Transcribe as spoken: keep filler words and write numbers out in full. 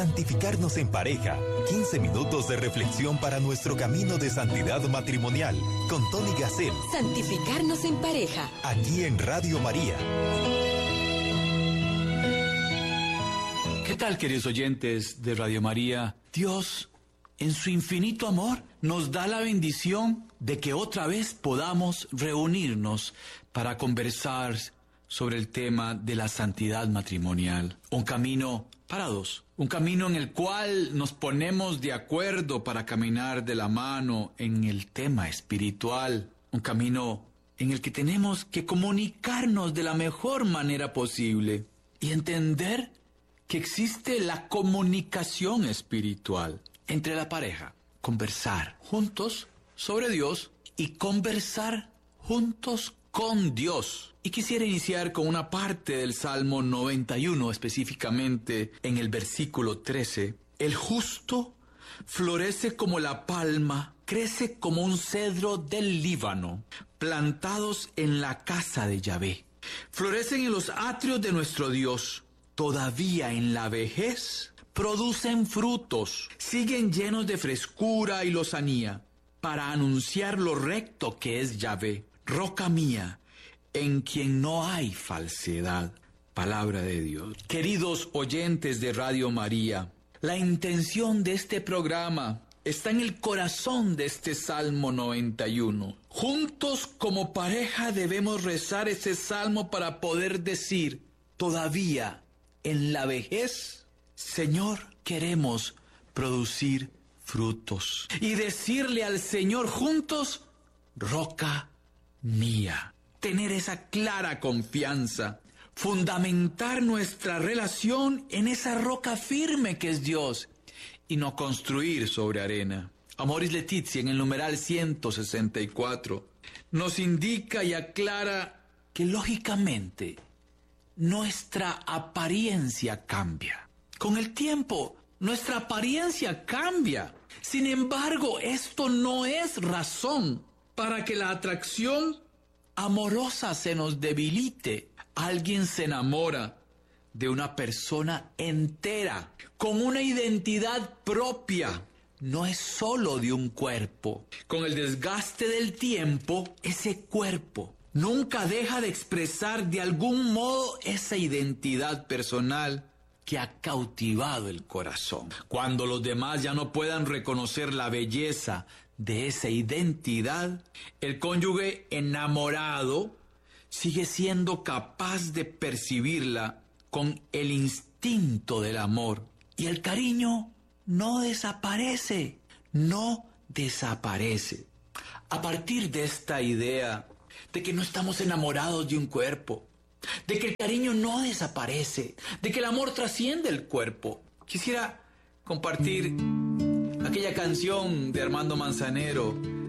Santificarnos en pareja. quince minutos de reflexión para nuestro camino de santidad matrimonial con Tony Gassel. Santificarnos en pareja. Aquí en Radio María. ¿Qué tal, queridos oyentes de Radio María? Dios, en su infinito amor, nos da la bendición de que otra vez podamos reunirnos para conversar sobre el tema de la santidad matrimonial. Un camino para dos, un camino en el cual nos ponemos de acuerdo para caminar de la mano en el tema espiritual. Un camino en el que tenemos que comunicarnos de la mejor manera posible y entender que existe la comunicación espiritual entre la pareja. Conversar juntos sobre Dios y conversar juntos con Dios. Y quisiera iniciar con una parte del Salmo noventa y uno, específicamente en el versículo trece. El justo florece como la palma, crece como un cedro del Líbano, plantados en la casa de Yahvé. Florecen en los atrios de nuestro Dios. Todavía en la vejez producen frutos, siguen llenos de frescura y lozanía, para anunciar lo recto que es Yahvé, roca mía, en quien no hay falsedad. Palabra de Dios. Queridos oyentes de Radio María, la intención de este programa está en el corazón de este Salmo noventa y uno. Juntos como pareja debemos rezar ese salmo para poder decir, todavía en la vejez, Señor, queremos producir frutos. Y decirle al Señor juntos, roca mía. Tener esa clara confianza. Fundamentar nuestra relación en esa roca firme que es Dios. Y no construir sobre arena. Amoris Laetitia, en el numeral ciento sesenta y cuatro, nos indica y aclara que lógicamente nuestra apariencia cambia. Con el tiempo, nuestra apariencia cambia. Sin embargo, esto no es razón para que la atracción amorosa se nos debilite. Alguien se enamora de una persona entera, con una identidad propia. No es solo de un cuerpo. Con el desgaste del tiempo, ese cuerpo nunca deja de expresar de algún modo esa identidad personal que ha cautivado el corazón. Cuando los demás ya no puedan reconocer la belleza de esa identidad, el cónyuge enamorado sigue siendo capaz de percibirla con el instinto del amor. Y el cariño no desaparece, no desaparece. A partir de esta idea de que no estamos enamorados de un cuerpo, de que el cariño no desaparece, de que el amor trasciende el cuerpo, quisiera compartir aquella canción de Armando Manzanero